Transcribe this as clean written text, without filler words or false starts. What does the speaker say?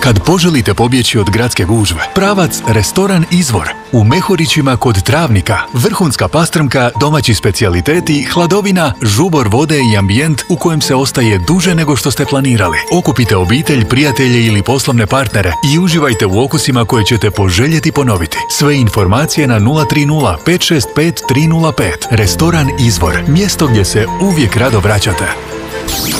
Kad poželite pobjeći od gradske gužve, pravac Restoran Izvor. U Mehurićima kod Travnika, vrhunska pastrmka, domaći specijaliteti, hladovina, žubor vode i ambijent u kojem se ostaje duže nego što ste planirali. Okupite obitelj, prijatelje ili poslovne partnere i uživajte u okusima koje ćete poželjeti ponoviti. Sve informacije na 030 565 305. Restoran Izvor. Mjesto gdje se uvijek rado vraćate.